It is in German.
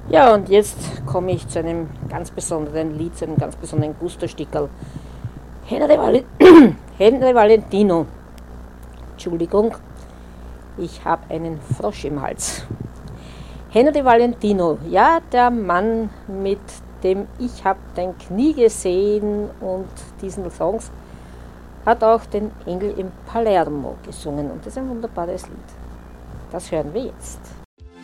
Ja, und jetzt komme ich zu einem ganz besonderen Lied, zu einem ganz besonderen Gusto-Stickerl. Henry, Henry Valentino. Entschuldigung, ich habe einen Frosch im Hals. Henry Valentino, ja, der Mann, mit dem Ich hab dein Knie gesehen und diesen Songs hat auch den Engel im Palermo gesungen und das ist ein wunderbares Lied. Das hören wir jetzt.